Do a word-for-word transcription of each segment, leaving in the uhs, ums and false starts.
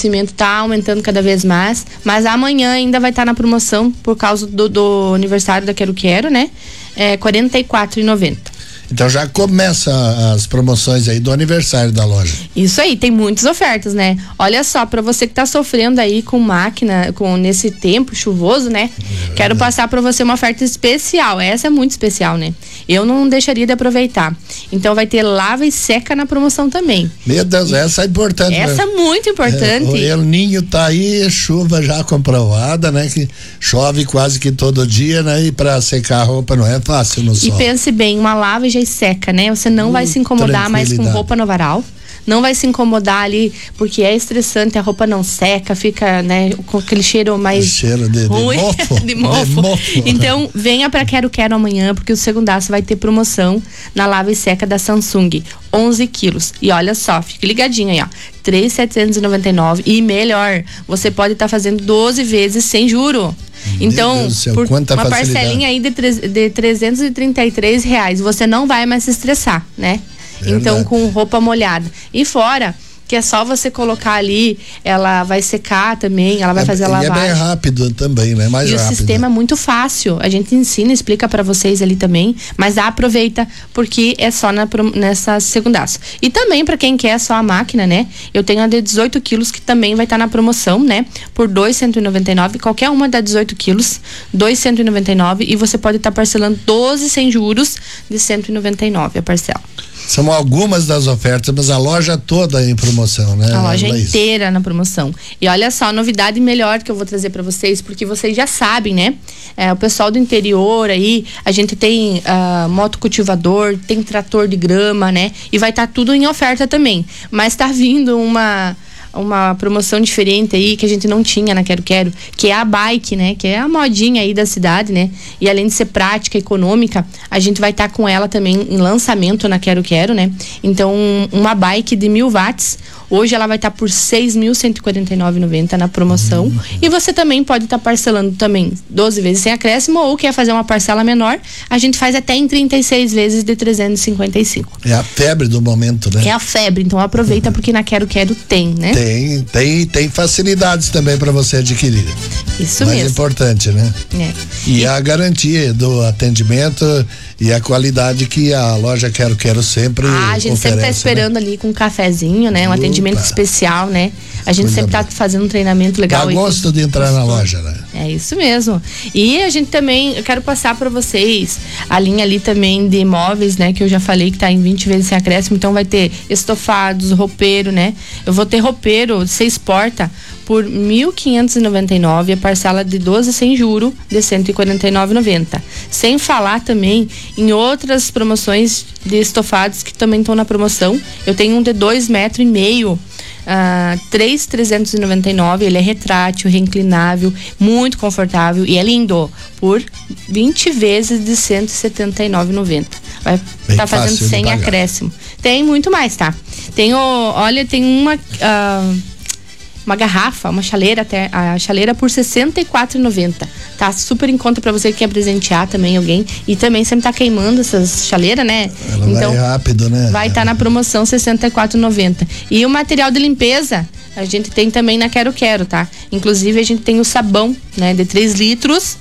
abastecimento tá aumentando cada vez mais, mas amanhã ainda vai estar tá na promoção por causa do, do aniversário da Quero Quero, né? É quarenta e quatro reais e noventa centavos. Então já começa as promoções aí do aniversário da loja. Isso aí, tem muitas ofertas, né? Olha só, para você que tá sofrendo aí com máquina, com nesse tempo chuvoso, né? É, quero passar para você uma oferta especial. Essa é muito especial, né? Eu não deixaria de aproveitar. Então vai ter lava e seca na promoção também. Meu Deus, e essa é importante. Essa é muito importante. É, o El Ninho tá aí, chuva já comprovada, né? Que chove quase que todo dia, né? E para secar a roupa não é fácil no sol. E pense bem, uma lava e já seca, né? Você não uh, vai se incomodar mais com roupa no varal. Não vai se incomodar ali, porque é estressante, a roupa não seca, fica, né, com aquele cheiro mais cheiro de, ruim, de mofo. de mofo. De mofo. Então, venha pra Quero Quero amanhã, porque o segundaço vai ter promoção na lava e seca da Samsung, onze quilos. E olha só, fique ligadinho aí, ó, três mil setecentos e noventa e nove reais. E melhor, você pode estar tá fazendo doze vezes sem juro. Então, céu, por uma parcelinha aí de, de trezentos e trinta e três reais, você não vai mais se estressar, né? Verdade. Então, com roupa molhada. E fora, que é só você colocar ali, ela vai secar também, ela vai é, fazer a lavagem. E é bem rápido também, né? Mais e rápido. O sistema é muito fácil. A gente ensina, explica para vocês ali também, mas aproveita porque é só na, nessa segundaça. E também para quem quer só a máquina, né? Eu tenho a de dezoito quilos que também vai estar tá na promoção, né? Por dois mil cento e noventa e nove reais, qualquer uma da dezoito quilos, dois mil cento e noventa e nove reais, e você pode estar tá parcelando doze sem juros de cento e noventa e nove reais a parcela. São algumas das ofertas, mas a loja toda em promoção, né? A loja Laís? inteira na promoção. E olha só, a novidade melhor que eu vou trazer para vocês, porque vocês já sabem, né? É, o pessoal do interior aí, a gente tem uh, motocultivador, tem trator de grama, né? E vai estar tá tudo em oferta também. Mas tá vindo uma... uma promoção diferente aí que a gente não tinha na Quero Quero, que é a bike, né? Que é a modinha aí da cidade, né? E além de ser prática, econômica, a gente vai estar tá com ela também em lançamento na Quero Quero, né? Então, uma bike de mil watts, hoje ela vai estar tá por seis mil cento e quarenta e nove reais e noventa centavos na promoção. Uhum. E você também pode estar tá parcelando também doze vezes sem acréscimo, ou quer fazer uma parcela menor, a gente faz até em trinta e seis vezes de trezentos e cinquenta e cinco. É a febre do momento, né? É a febre, então aproveita porque na Quero Quero tem, né? Tem, tem, tem facilidades também para você adquirir. Isso Mais mesmo. importante, né? É. E, e a garantia do atendimento e a qualidade que a loja Quero Quero sempre Ah, a gente oferece, sempre tá esperando, né? Ali com um cafezinho, né? Um Opa. atendimento especial, né? A gente Coisa sempre tá fazendo um treinamento legal. Eu gosto de entrar na loja, né? É isso mesmo. E a gente também, eu quero passar para vocês a linha ali também de imóveis, né? Que eu já falei que tá em vinte vezes sem acréscimo, então vai ter estofados, roupeiro, né? Eu vou ter roupeiro, seis porta por mil quinhentos e noventa e nove reais, a parcela de doze sem juro de cento e quarenta e nove reais e noventa centavos. Sem falar também em outras promoções de estofados que também estão na promoção. Eu tenho um de dois metros e meio, Uh, três mil trezentos e noventa e nove reais, ele é retrátil, reinclinável, muito confortável e é lindo, por vinte vezes de cento e setenta e nove reais e noventa centavos. Vai estar tá fazendo sem acréscimo. Tem muito mais, tá? Tem o, olha, tem uma uh, uma garrafa, uma chaleira, até a chaleira por sessenta e quatro reais e noventa centavos. Tá super em conta para você que quer presentear também alguém, e também sempre tá queimando essas chaleiras, né? Ela então vai rápido, né? Vai estar tá na promoção sessenta e quatro reais e noventa centavos. E o material de limpeza a gente tem também na Quero Quero, tá? Inclusive a gente tem o sabão, né, de três litros,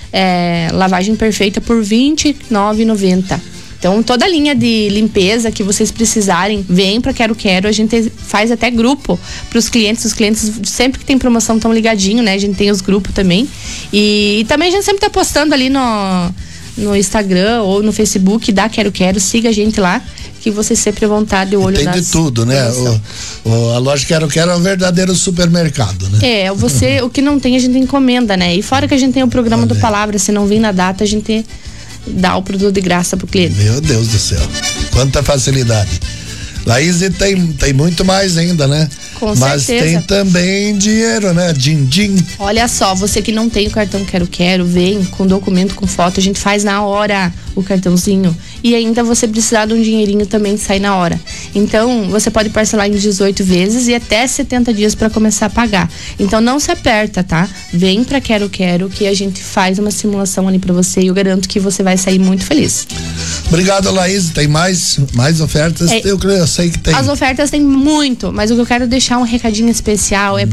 é, lavagem perfeita por vinte e nove reais e noventa centavos. Então, toda a linha de limpeza que vocês precisarem, vem pra Quero Quero. A gente faz até grupo pros clientes. Os clientes, sempre que tem promoção, estão ligadinho, né? A gente tem os grupos também. E, e também a gente sempre tá postando ali no, no Instagram ou no Facebook da Quero Quero. Siga a gente lá, que vocês sempre vão estar de olho nas nas... Tem de tudo, né? O, o, a loja Quero Quero é um verdadeiro supermercado, né? É, você, o que não tem, a gente encomenda, né? E fora que a gente tem o programa Olha. do Palavra, se não vir na data, a gente... dá o produto de graça pro cliente. Meu Deus do céu, quanta facilidade. Laís, tem, tem muito mais ainda, né? Com Mas certeza. tem também dinheiro, né? Din-din. Olha só, você que não tem o cartão Quero Quero, vem com documento, com foto, a gente faz na hora o cartãozinho. E ainda você precisar de um dinheirinho também sai na hora. Então, você pode parcelar em dezoito vezes e até setenta dias para começar a pagar. Então, não se aperta, tá? Vem pra Quero Quero que a gente faz uma simulação ali para você e eu garanto que você vai sair muito feliz. Obrigado, Laís. Tem mais, mais ofertas? É, eu, eu sei que tem. As ofertas tem muito, mas o que eu quero deixar um recadinho especial é